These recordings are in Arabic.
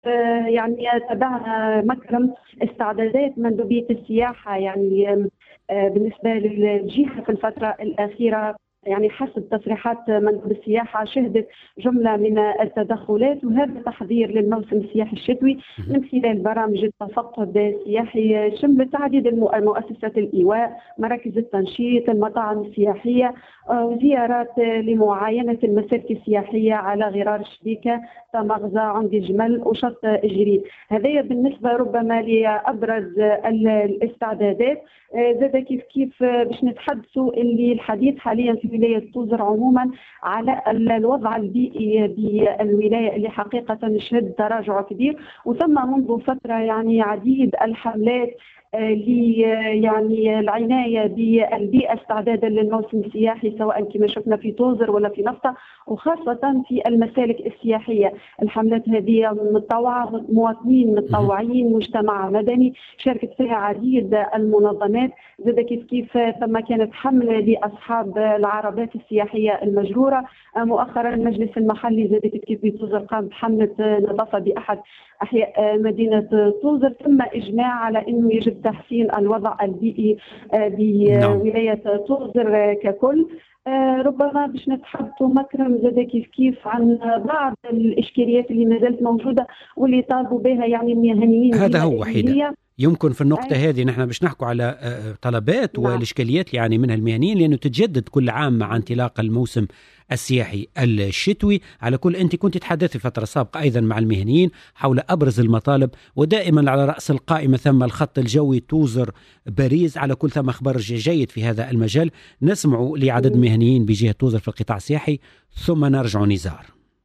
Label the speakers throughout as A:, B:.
A: يعني تابعنا مكرم استعدادات مندوبية السياحة يعني بالنسبة للجهة في الفترة الأخيرة. يعني حسب تصريحات مندوب السياحة شهدت جملة من التدخلات، وهذا تحضير للموسم السياحي الشتوي من خلال برامج التفقد السياحي شملت عديد مؤسسات الإيواء، مراكز التنشيط، المطاعم السياحية، وزيارات لمعاينة المسالك السياحية على غرار الشبيكة، تمغزة، عندي جمل، وشط جريد. هذا بالنسبة ربما لأبرز الاستعدادات. زاد كيف باش نتحدثوا اللي الحديث حاليا في ولاية توزر عموما على الوضع البيئي بالولاية اللي حقيقة نشهد تراجع كبير، وثم منذ فترة يعني عديد الحملات يعني العناية بالبيئة استعدادا للموسم السياحي، سواء كما شفنا في توزر ولا في نفطة، وخاصة في المسالك السياحية. الحملات هذه متطوعة، مواطنين متطوعين، مجتمع مدني شاركت فيها عديد المنظمات. زاد كيف ثم كانت حملة لأصحاب العربات السياحية المجرورة. مؤخرا المجلس المحلي زاد كيف بتوزر قام بحملة نظافة بأحد أحياء مدينة توزر، ثم إجماع على أنه يجب تحسين الوضع البيئي بولاية توزر ككل. ربما باش نتحدثوا مكرم زاد كيف عن بعض الإشكاليات اللي ما زالت موجودة واللي طالبوا بها يعني المهنيين.
B: هذا هو وحيدة يمكن في النقطة هذه نحن باش نحكوا على طلبات والإشكاليات اللي يعني منها المهنيين، لأنه تتجدد كل عام مع انطلاق الموسم السياحي الشتوي. على كل أنت كنت تحدثي فترة سابقة أيضا مع المهنيين حول أبرز المطالب، ودائما على رأس القائمة ثم الخط الجوي توزر باريس. على كل ثم خبر جيد في هذا المجال. نسمع لعدد مهنيين بجهة توزر في القطاع السياحي ثم نرجع نزار.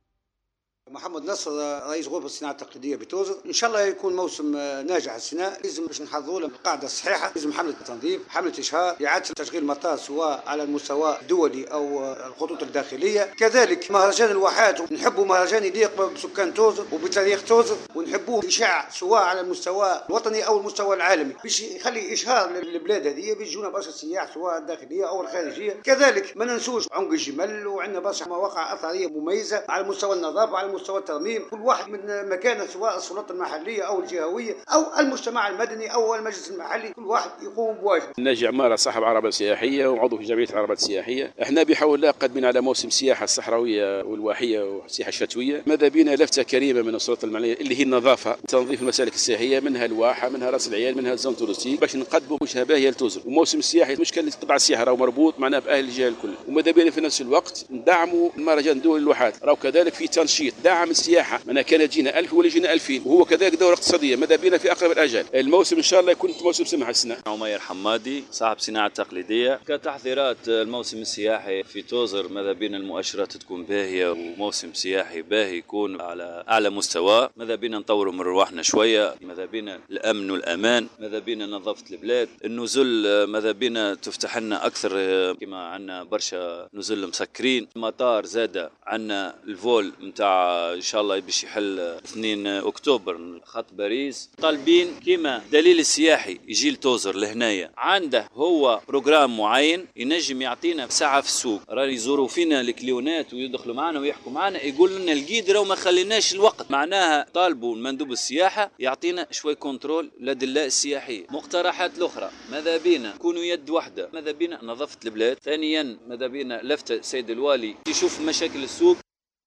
C: محمد نصر رئيس غرفة الصناعة التقليدية بتوزر. إن شاء الله يكون موسم ناجح السنة. لازم باش نحضروا له القاعدة الصحيحة، لازم حملة تنظيف، حملة إشهار، إعادة تشغيل المطار سواء على المستوى الدولي أو الخطوط الداخلية. كذلك مهرجان الواحات، نحبوا مهرجان يليق بسكان توزر وبتاريخ توزر، ونحبوه إشاع سواء على المستوى الوطني أو المستوى العالمي، باش يخلي إشهار للبلاد هذه، بيجونا برشا سياح سواء الداخلية أو الخارجية. كذلك ما ننسوش عنق الجمل، وعندنا برشا مواقع أثرية مميزة على مستوى النظافة، على مستوى الترميم، كل واحد من مكانه سواء السلطة المحلية أو الجهوية أو المجتمع المدني أو المجلس المحلي، كل واحد يقوم بواجبه.
D: ناجي عمارة صاحب عربة سياحية وعضو في جمعية العربات السياحية. احنا بحول الله قادمين على موسم سياحة الصحراوية والواحية والسياحة الشتوية. ماذا بينا لفتة كريمة من السلطة المحلية اللي هي النظافة، تنظيف المسالك السياحية، منها الواحة، منها راس العيال، منها الزون تورستي، باش نقدموا وجهة باهية لتوزر. وموسم السياحي مش كان قطاع السياحة راهو مربوط معناه بأهل الجهة الكل. وماذا بينا في نفس الوقت ندعموا المهرجان الدولي للواحات، راهو كذلك في تنشيط دعم السياحة، من كان جينا 1000 ولا جينا 2000، وهو كذلك دورة اقتصادية. ماذا بينا في أقرب الأجل الموسم إن شاء الله يكون موسم سمح السنة.
E: عمير حمادي صاحب صناعة تقليدية. كتحضيرات الموسم السياحي في توزر ماذا بينا المؤشرات تكون باهية، وموسم سياحي باهي يكون على أعلى مستوى. ماذا بينا نطوروا من رواحنا شوية، ماذا بينا الأمن والأمان، ماذا بينا نظافة البلاد، النزل ماذا بينا تفتح لنا أكثر، كما عنا برشا نزل مسكرين. المطار زادة عنا الفول متاع إن شاء الله باش يحل 2 أكتوبر خط باريس. طالبين كما دليل السياحي يجي لتوزر لهنايا عنده هو بروجرام معين ينجم يعطينا ساعة في السوق، راني يزوروا فينا الكليونات ويدخلوا معنا ويحكوا معنا، يقول لنا الجيد راهو ما خليناش الوقت. معناها طالبوا مندوب السياحة يعطينا شوي كنترول لدلاء السياحية. مقترحات الأخرى ماذا بينا كونوا يد واحدة، ماذا بينا نظافة البلاد. ثانيا ماذا بينا لفتة سيد الوالي يشوف مشاكل السوق.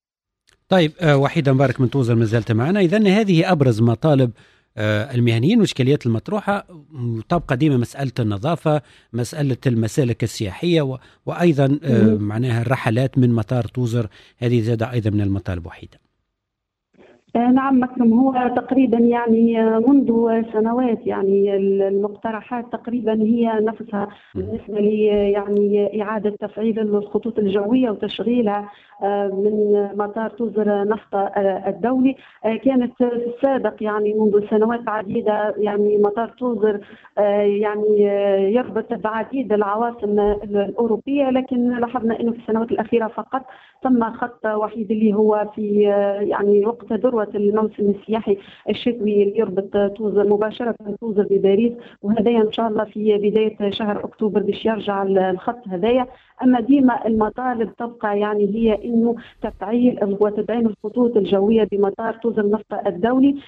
B: طيب وحيدة مبارك من توزر ما زالت معنا. إذن هذه أبرز مطالب المهنيين والإشكاليات المطروحة. تبقى ديما مسألة النظافة، مسألة المسالك السياحية، وأيضا معناها الرحلات من مطار توزر، هذه زادة أيضا من المطالب. وحيدة
A: نعم مكرم، هو تقريبا يعني منذ سنوات يعني المقترحات تقريبا هي نفسها بالنسبة لي، يعني إعادة تفعيل الخطوط الجوية وتشغيلها من مطار توزر نفطة الدولي. كانت في السابق يعني منذ سنوات عديدة يعني مطار توزر يعني يربط بعديد العواصم الأوروبية، لكن لاحظنا أنه في السنوات الأخيرة فقط ثم خط وحيد اللي هو في يعني وقت ذروة الموسم السياحي الشتوي اللي يربط توزر مباشرة توزر بباريس، وهذايا إن شاء الله في بداية شهر أكتوبر باش يرجع الخط هذايا. أما ديما المطالب تبقى يعني هي إنه تفعيل وتدعيم الخطوط الجوية بمطار توزر نفط الدولي